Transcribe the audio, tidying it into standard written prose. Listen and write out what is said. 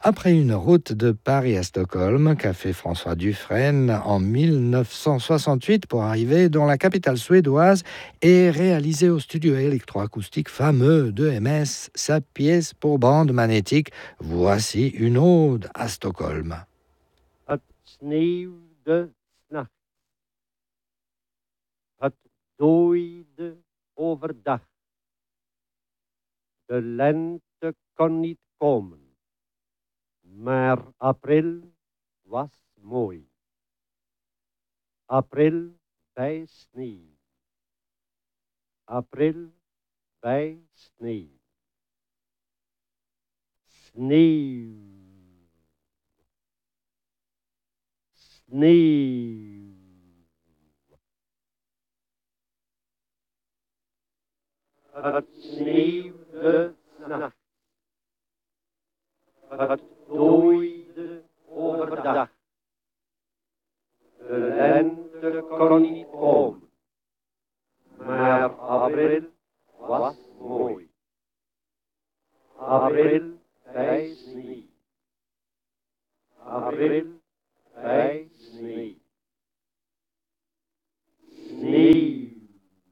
Après une route de Paris à Stockholm qu'a fait François Dufresne en 1968 pour arriver dans la capitale suédoise et réaliser au studio électroacoustique fameux de MS sa pièce pour bande magnétique, voici une ode à Stockholm. Het sneeuwde 's nachts. Het dooide overdag. De lente kon niet komen. Maar april was mooi. April bij sneeuw. April bij sneeuw. Sneeuw. Sneeuw. Het sneeuwde 's nachts. Het dooide overdag. De lente kon niet komen. Maar april was mooi. April bij sneeuw. April